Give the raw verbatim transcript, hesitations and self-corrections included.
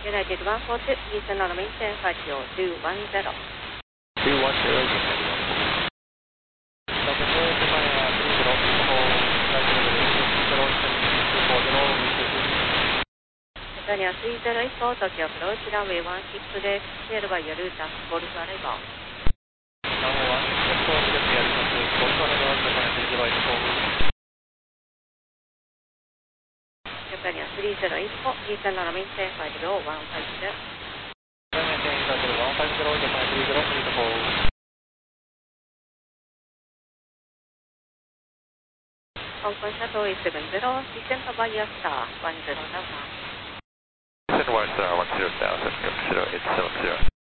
United one four two, Eastern on maintain flight two one zero. two one zero, Japan three zero eight four, Tokyo approach runway one sixです。Clear by your route at Golf Arrival. runway one six four、よくやります。Golf Arrival、Japan three zero eight four。 Japan three zero eight four, Eastern on maintain flight zero one five zero. maintain flight zero one five zero, Japan three zero eight four。 Hong Kong Shuttle is seven zero, descent via star one zero thousand. Descent via star one zero thousand, zero eight seven zero.